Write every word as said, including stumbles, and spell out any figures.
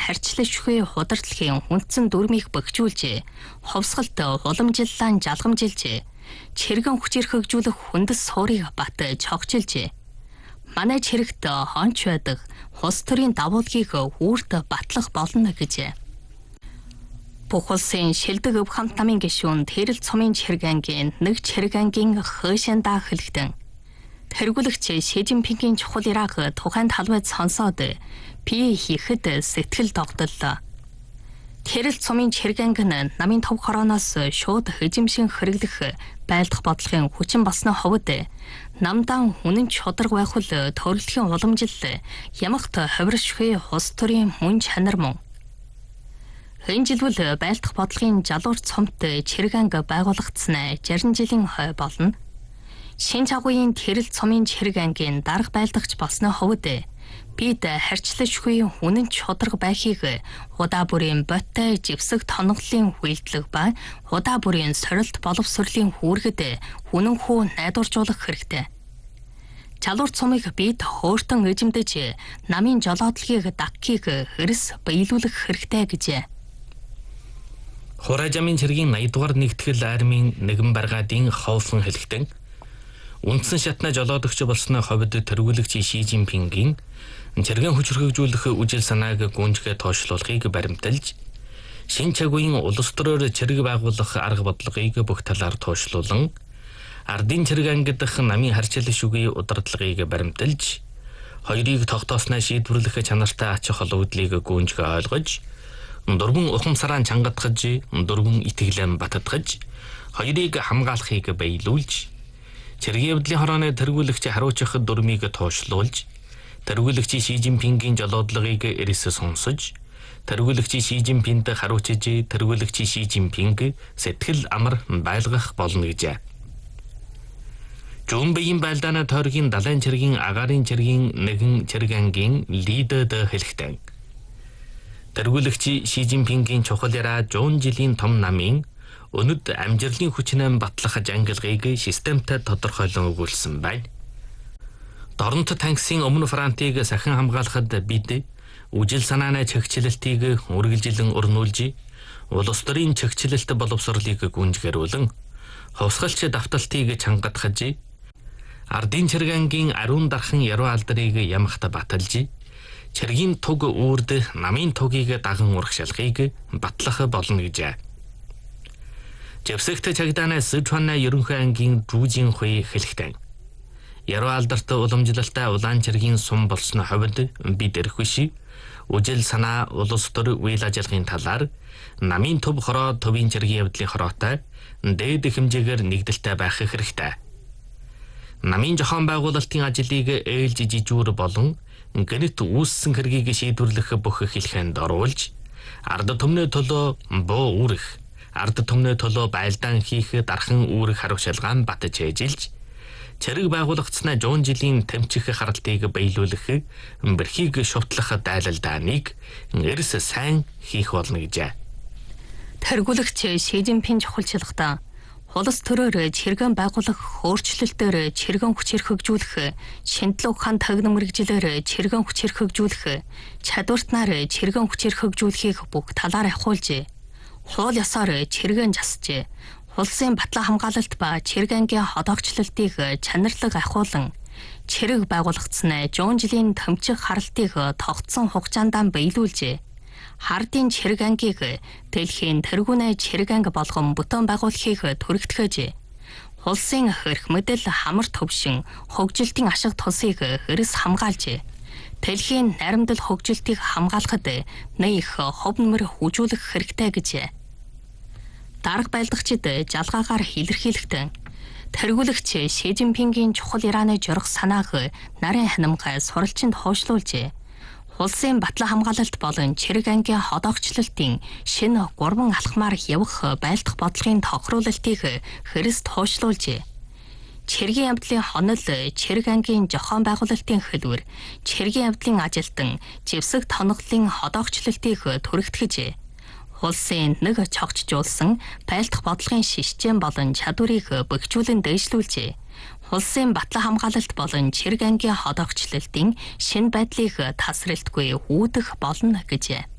харьцлашгүй худалдааны хүндсэн дүрмийг бөхжүүлжээ. Хувьсгалт уламжлалаа жалгамжилжээ. Чиргэн хүчээр хөгжүүлэх хүндэс суурийг бат чогжилжээ. Манай чирэгт хонч байдаг хус төрийн давуулгийг үрд батлах болно гэжээ. Бүх улсын шилдэг өв хамт намын гишүүн Тэрэл цомын чирэг ангийн нэг чирэг ангийн хөөшөндөө хэлэгдэн. Тэргүүлэгч Ши Жинпингийн чухал ираг тухайн талбайд сонсоод пи хийхэд сэтгэл догдоллоо. Тэрэл цомын чирэг анги нь намын төв хорооноос шууд хөжимшин хэрэглэх байлдах бодлогын хүчин болсны хувьд намдан үнэн чодрог байх бол төрөлхийн уламжлал ямагт ховиршгүй хус төрийн мөн чанар мөн. Энэ жилбэл байлдах бодлогын жалуур цомт чирэг анги байгуулагдсан шарин жилийн хой болно. Шин чагуугийн Тэрэл цомын чирэг ангийн дарга байлдагч болсны хувьд бид харьцлашгүй үнэн чодрог байхыг удаа бүрийн боттой живсэг тоноглолын хүйлдлэг ба удаа бүрийн сорилт боловсролын хүүргэд үнэнхүү найдваржуулах хэрэгтэй. Жалуур цомыг бид хөөртөн эзэмдэж намын жолоодлогыг дагхийг хэрэгс биелүүлэх хэрэгтэй гэжээ. Хураажамын цэргийн наяд дугаар нэгтгэл армийн нэгэн баргаадын хоофон хэлэхдээ үндсэн шатна жолоодогч болсны хувьд тэргүүлэгч Ши Жинпингийн цэргийн хүч хөгжүүлэх үжил санааг гүнжгээ тоошлуулахыг баримталж, шин чагуугийн улс төрөөр цэрэг байгуулах арга бодлогыг бүх талаар тоошлуулан, ардын цэрэг анги дахь намын харьцал шүгий удирдлагыг баримталж, хоёрыг тогтоосноо шийдвэрлэх чанартай ач холбогдлыг гүнжгээ ойлгож, дөрвөн ухамсараа чангадгаж, дөрвөн итгэлэн баттгаж, хоёрыг хамгаалахыг биелүүлж, цэргийн явдлын хорооны тэргүүлэгч харуулчих дүрмийг тоошлуулж, тэргүүлэгч Ши Жинпингийн жолоодлагыг эрс сонсож, тэргүүлэгч Ши Жинпинд харуулж, тэргүүлэгч Ши Жинпинг сэтгэл амар байлгах болно гэжээ. Жумбэгийн байлдааны тойргийн далайн цэргийн агаарын цэргийн нэгэн цэрэг ангийн лидерд хэлэхдээ тэргүүлэгч Ши Жинпингийн чухал яраа жуун жилийн том намын өнөд амжилтын хүчнээ батлах жангалгыг системтэй тодорхойлон өгүүлсэн байна. Доронт танксын өмнө фронтыг сахин хамгаалахад бид үжил санааны чигчлэлтийг үргэлжилэн өрнүүлж, улс төрийн чигчлэлт боловсролыг гүнжгэрүүлэн, хувьсгалч давталтыг чангадгаж, ардын цэрэг ангийн ариун дархан яруу алдрыг ямагт баталж, цэргийн туг үрд намын тугийг даган урагшаалхыг батлах болно гэжээ. Живсэгт чагдааны Сычуаны ерөнхий ангийн Жужин хуй хэлэхдээ яруу алдарт уламжлалтай улаан цэргийн сум болсны хувьд бид эрхвши үжил санаа улс төр үйл ажиллагааны талаар намын төв хороо төвийн цэргийн явдлын хороотой дээд хэмжээгээр нэгдэлтэй байх хэрэгтэй. Намын зохион байгуулалтын ажлыг ээлж жижүүр болон гэнэт үүссэн хэргийг шийдвэрлэх бүх хэлхэнд оруулж, ард түмний төлөө боо үүрэх, ард түмний төлөө байлдаан хийх дархан үүрэг хариуцлагаан батж ээжилж, цэрэг байгуулагдсанаа жуун жилийн тэмцэх харалтыг биелүүлэх, бэрхийг шувтлах дайлалдааныг эрс сайн хийх болно гэжээ. Тэргүүлэгч Ши Жинпин чухалчлагтаа улс төрөөр чиргэн байгуулах өөрчлөлтөөр чиргэн хүчээр хөгжүүлэх, шинжлэх ухаан тагнам мэрэгжилээр чиргэн хүчээр хөгжүүлэх, чадвартнаар чиргэн хүчээр хөгжүүлэхийг бүх талаар ахиулжээ. Хуул ёсоор чиргэн засжээ. Улсын батлан хамгаалалт ба чирэг ангийн ходоогчлолтыг чанарлаг ахиулан, чирэг байгуулагдсан жуун жилийн томчих харалтыг тогтсон хугацаанд биелүүлжээ. Хардын чирэг ангийг дэлхийн тэргүүнээ чирэг анги болгон бүтэн байгуулахыг түрэгтгэжээ. Улсын хөрх мэдэл хамар төвшин хөгжилтийн ашиг тусыг хэрэгс хамгаалжээ. Дэлхийн наримдал хөгжилтийг хамгаалахад нэг хов нэмэр хүжүүлэх хэрэгтэй гэжээ. Дарга байлдагчид жалгаагаар илэрхийлэхдээ тэргүүлэгч Ши Жинпингийн чухал Ираны журах санааг нарын ханамгай суралцинд хойшлуулжээ. Улсын батлан хамгаалалт болон чирэг ангийн ходоогчлолтын шинэ гурван алхмаар явах байлдах бодлогын тохируулалтыг хэрэгс хойшлуулжээ. Чиргийн явдлын хонол чирэг ангийн зохион байгуулалтын хэлбэр, чиргийн явдлын ажилтан живсэг тоноглолын ходоогчлолтыг түрэгтгэжээ. Улсын нэг цогцжуулсан байлдах бодлогын шишжээн болон чадварыг бөхжүүлэн дээшлүүлжээ. Улсын батлан хамгаалалт болон чирэг ангийн ходоогчлолтын шинэ байдлыг тасралтгүй үүдэх болно гэжээ.